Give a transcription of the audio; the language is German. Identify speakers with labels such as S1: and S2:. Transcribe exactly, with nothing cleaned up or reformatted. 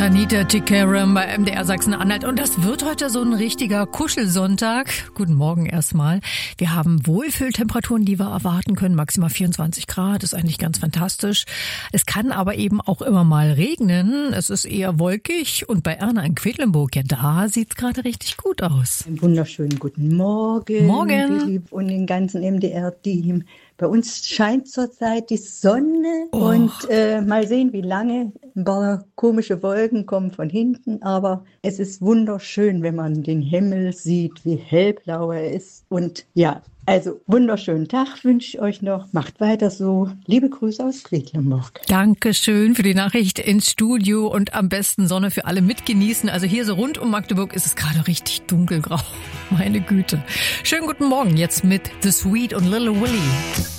S1: Tanita Tikaram bei M D R Sachsen-Anhalt. Und das wird heute so ein richtiger Kuschelsonntag. Guten Morgen erstmal. Wir haben Wohlfühltemperaturen, die wir erwarten können. Maximal vierundzwanzig Grad, ist eigentlich ganz fantastisch. Es kann aber eben auch immer mal regnen. Es ist eher wolkig. Und bei Erna in Quedlinburg, ja, da sieht's gerade richtig gut aus.
S2: Einen wunderschönen guten Morgen.
S1: Morgen.
S2: Und den ganzen M D R-Team. Bei uns scheint zurzeit die Sonne
S1: oh.
S2: und äh, mal sehen, wie lange. Ein paar komische Wolken kommen von hinten, aber es ist wunderschön, wenn man den Himmel sieht, wie hellblau er ist. Und ja, also wunderschönen Tag wünsche ich euch noch. Macht weiter so. Liebe Grüße aus Quedlinburg.
S1: Dankeschön für die Nachricht ins Studio und am besten Sonne für alle mitgenießen. Also hier so rund um Magdeburg ist es gerade richtig dunkelgrau. Meine Güte. Schönen guten Morgen jetzt mit The Sweet und Little Willie.